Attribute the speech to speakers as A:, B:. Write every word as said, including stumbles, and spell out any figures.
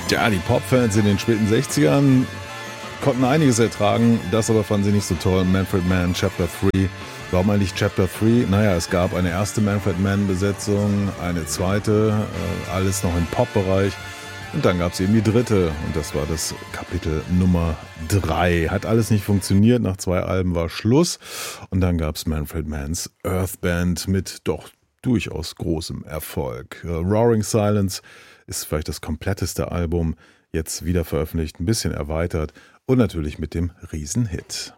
A: Ja, die Pop-Fans in den späten sechzigern konnten einiges ertragen, das aber fanden sie nicht so toll. Manfred Mann, Chapter drei. Warum eigentlich Chapter drei? Naja, es gab eine erste Manfred Mann-Besetzung, eine zweite, äh, alles noch im Pop-Bereich. Und dann gab es eben die dritte und das war das Kapitel Nummer drei. Hat alles nicht funktioniert, nach zwei Alben war Schluss. Und dann gab es Manfred Manns Earth Band mit doch durchaus großem Erfolg. Äh, Roaring Silence ist vielleicht das kompletteste Album, jetzt wieder veröffentlicht, ein bisschen erweitert und natürlich mit dem Riesenhit.